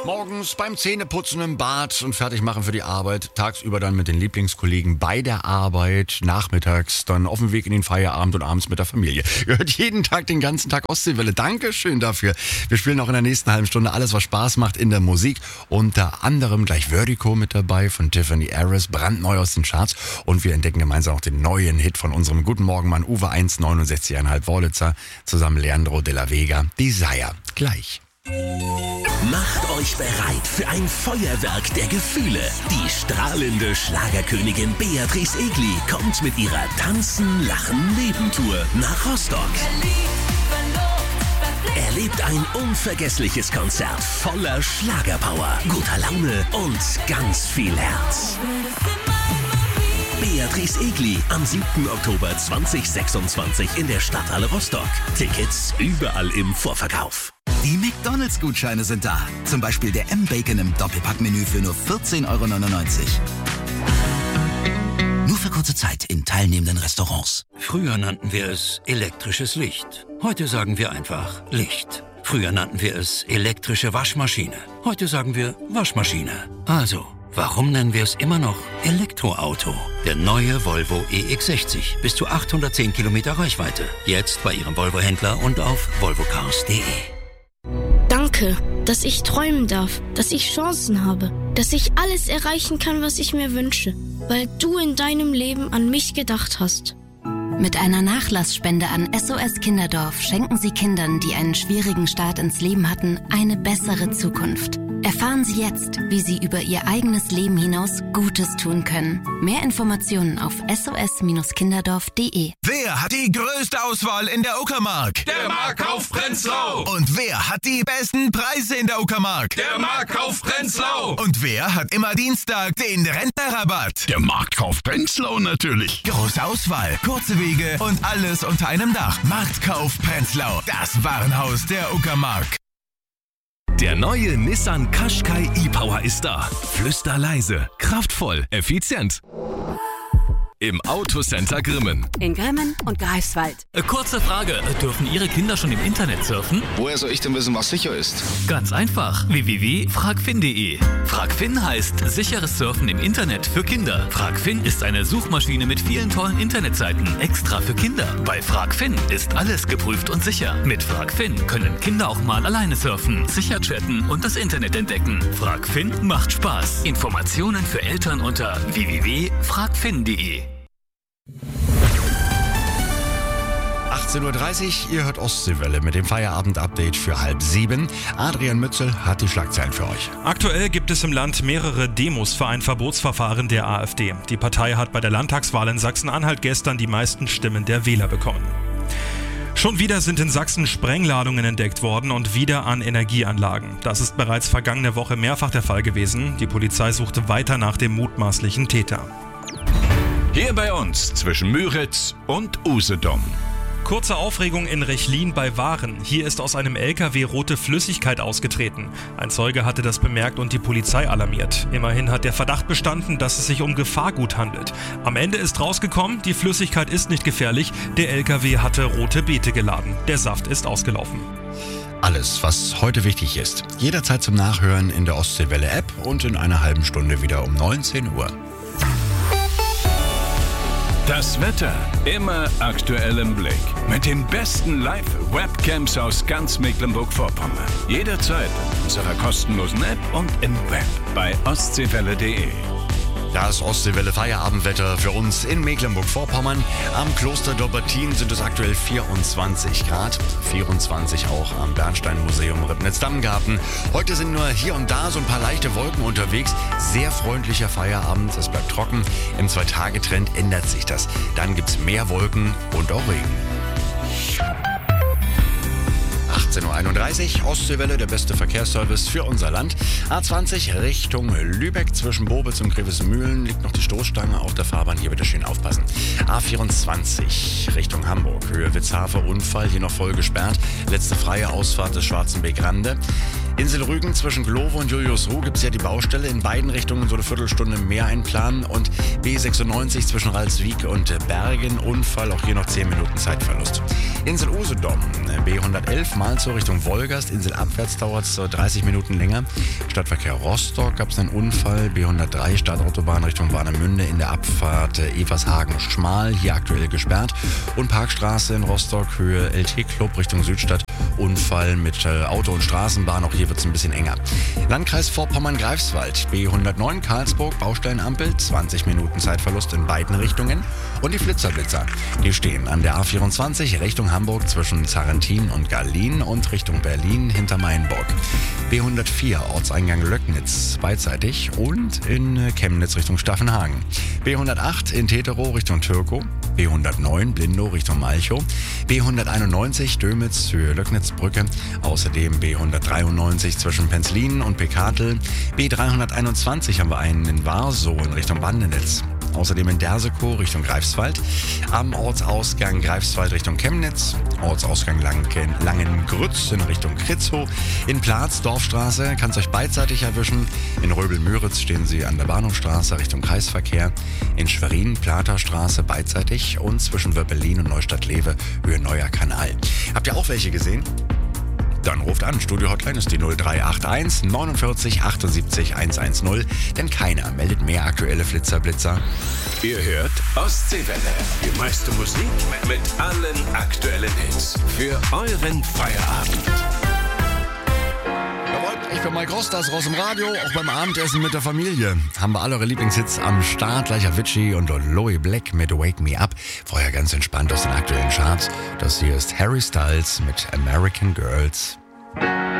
Morgens beim Zähneputzen im Bad und fertig machen für die Arbeit. Tagsüber dann mit den Lieblingskollegen bei der Arbeit. Nachmittags dann auf dem Weg in den Feierabend und abends mit der Familie. Ihr hört jeden Tag, den ganzen Tag Ostseewelle. Dankeschön dafür. Wir spielen auch in der nächsten halben Stunde alles, was Spaß macht in der Musik. Unter anderem gleich Vertigo mit dabei von Tiffany Harris, brandneu aus den Charts. Und wir entdecken gemeinsam auch den neuen Hit von unserem guten Morgenmann Uwe 1, 69,5 Wörlitzer, zusammen Leandro de la Vega. Desire. Gleich. Macht euch bereit für ein Feuerwerk der Gefühle. Die strahlende Schlagerkönigin Beatrice Egli kommt mit ihrer Tanzen, Lachen, Leben-Tour nach Rostock. Erlebt ein unvergessliches Konzert voller Schlagerpower, guter Laune und ganz viel Herz. Beatrice Egli am 7. Oktober 2026 in der Stadthalle Rostock. Tickets überall im Vorverkauf. Die McDonalds-Gutscheine sind da. Zum Beispiel der M-Bacon im Doppelpackmenü für nur 14,99 €. Nur für kurze Zeit in teilnehmenden Restaurants. Früher nannten wir es elektrisches Licht. Heute sagen wir einfach Licht. Früher nannten wir es elektrische Waschmaschine. Heute sagen wir Waschmaschine. Also, warum nennen wir es immer noch Elektroauto? Der neue Volvo EX60. Bis zu 810 Kilometer Reichweite. Jetzt bei Ihrem Volvo-Händler und auf volvocars.de. Danke, dass ich träumen darf, dass ich Chancen habe, dass ich alles erreichen kann, was ich mir wünsche, weil du in deinem Leben an mich gedacht hast. Mit einer Nachlassspende an SOS Kinderdorf schenken Sie Kindern, die einen schwierigen Start ins Leben hatten, eine bessere Zukunft. Erfahren Sie jetzt, wie Sie über Ihr eigenes Leben hinaus Gutes tun können. Mehr Informationen auf sos-kinderdorf.de. Wer hat die größte Auswahl in der Uckermark? Der Marktkauf Prenzlau. Und wer hat die besten Preise in der Uckermark? Der Marktkauf Prenzlau. Und wer hat immer Dienstag den Rentnerrabatt? Der Marktkauf Prenzlau natürlich. Große Auswahl, kurze Wege und alles unter einem Dach. Marktkauf Prenzlau, das Warenhaus der Uckermark. Der neue Nissan Qashqai e-Power ist da. Flüsterleise, kraftvoll, effizient. Im Autocenter Grimmen. In Grimmen und Greifswald. Kurze Frage, dürfen Ihre Kinder schon im Internet surfen? Woher soll ich denn wissen, was sicher ist? Ganz einfach, www.fragfin.de. Fragfin heißt sicheres Surfen im Internet für Kinder. Fragfin ist eine Suchmaschine mit vielen tollen Internetseiten, extra für Kinder. Bei Fragfin ist alles geprüft und sicher. Mit Fragfin können Kinder auch mal alleine surfen, sicher chatten und das Internet entdecken. Fragfin macht Spaß. Informationen für Eltern unter www.fragfin.de. 18:30 Uhr, ihr hört Ostseewelle mit dem Feierabend-Update für 6:30. Adrian Mützel hat die Schlagzeilen für euch. Aktuell gibt es im Land mehrere Demos für ein Verbotsverfahren der AfD. Die Partei hat bei der Landtagswahl in Sachsen-Anhalt gestern die meisten Stimmen der Wähler bekommen. Schon wieder sind in Sachsen Sprengladungen entdeckt worden und wieder an Energieanlagen. Das ist bereits vergangene Woche mehrfach der Fall gewesen. Die Polizei suchte weiter nach dem mutmaßlichen Täter. Hier bei uns zwischen Müritz und Usedom. Kurze Aufregung in Rechlin bei Waren. Hier ist aus einem LKW rote Flüssigkeit ausgetreten. Ein Zeuge hatte das bemerkt und die Polizei alarmiert. Immerhin hat der Verdacht bestanden, dass es sich um Gefahrgut handelt. Am Ende ist rausgekommen, die Flüssigkeit ist nicht gefährlich. Der LKW hatte rote Beete geladen. Der Saft ist ausgelaufen. Alles, was heute wichtig ist. Jederzeit zum Nachhören in der Ostseewelle-App und in einer halben Stunde wieder um 19 Uhr. Das Wetter immer aktuell im Blick. Mit den besten Live-Webcams aus ganz Mecklenburg-Vorpommern. Jederzeit in unserer kostenlosen App und im Web bei ostseewelle.de. Das Ostseewelle Feierabendwetter für uns in Mecklenburg-Vorpommern. Am Kloster Dobbertin sind es aktuell 24 Grad, 24 auch am Bernstein-Museum Ribnitz-Dammgarten. Heute sind nur hier und da so ein paar leichte Wolken unterwegs. Sehr freundlicher Feierabend, es bleibt trocken. Im 2-Tage-Trend ändert sich das. Dann gibt's mehr Wolken und auch Regen. 18:31 Uhr, Ostseewelle, der beste Verkehrsservice für unser Land. A20 Richtung Lübeck, zwischen Bobitz und Grevesmühlen liegt noch die Stoßstange auf der Fahrbahn, hier bitte schön aufpassen. A24 Richtung Hamburg, Höhe Witzhafer, Unfall, hier noch voll gesperrt. Letzte freie Ausfahrt des Schwarzenbeek-Rande. Insel Rügen zwischen Glovo und Juliusruh gibt es ja die Baustelle. In beiden Richtungen so eine Viertelstunde mehr einplanen. Und B96 zwischen Ralswiek und Bergen. Unfall, auch hier noch 10 Minuten Zeitverlust. Insel Usedom, B111 Malzow Richtung Wolgast. Insel abwärts dauert es so 30 Minuten länger. Stadtverkehr Rostock gab es einen Unfall. B103 Stadtautobahn Richtung Warnemünde in der Abfahrt Evershagen schmal. Hier aktuell gesperrt. Und Parkstraße in Rostock, Höhe LT Club Richtung Südstadt. Unfall mit Auto und Straßenbahn, auch hier wird es ein bisschen enger. Landkreis Vorpommern-Greifswald, B109 Karlsburg, Baustellenampel, 20 Minuten Zeitverlust in beiden Richtungen. Und die Flitzer, die stehen an der A24 Richtung Hamburg zwischen Zarrentin und Garlin und Richtung Berlin hinter Mainburg. B104 Ortseingang Löcknitz beidseitig und in Chemnitz Richtung Staffenhagen. B108 in Teterow Richtung Türkow. B109 Blindow Richtung Malchow. B191 Dömitz Höhe Löcknitzbrücke. Außerdem B193 zwischen Penzlin und Pekatel. B321 haben wir einen in Warsow in Richtung Bandenitz. Außerdem in Dersekow Richtung Greifswald. Am Ortsausgang Greifswald Richtung Chemnitz. Ortsausgang Langengrütz in Richtung Kritzhow. In Platz Dorfstraße kann es euch beidseitig erwischen. In Röbel-Müritz stehen sie an der Bahnhofstraße Richtung Kreisverkehr. In Schwerin Platerstraße beidseitig und zwischen Wöppelin und Neustadt-Lewe Höhe Neuer Kanal. Habt ihr auch welche gesehen? Dann ruft an. Studio-Hotline ist die 0381 49 78 110, denn keiner meldet mehr aktuelle Flitzer-Blitzer. Ihr hört Ostseewelle. Die meiste Musik mit allen aktuellen Hits. Für euren Feierabend. Jawohl, ich bin Mike Rostas raus im Radio, auch beim Abendessen mit der Familie. Haben wir alle eure Lieblingshits am Start. Gleich Avicii und Loe Black mit Wake Me Up. Vorher ganz entspannt aus den aktuellen Charts. Das hier ist Harry Styles mit American Girls.